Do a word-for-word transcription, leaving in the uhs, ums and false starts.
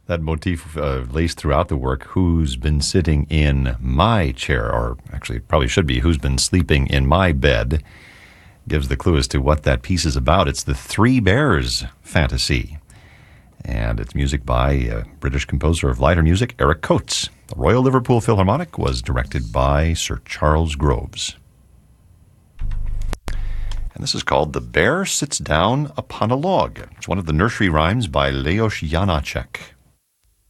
That motif uh, laced throughout the work, who's been sitting in my chair, or actually it probably should be who's been sleeping in my bed, gives the clue as to what that piece is about. It's the Three Bears Fantasy, and it's music by a British composer of lighter music, Eric Coates. The Royal Liverpool Philharmonic was directed by Sir Charles Groves. And this is called The Bear Sits Down Upon a Log. It's one of the nursery rhymes by Leos Janáček.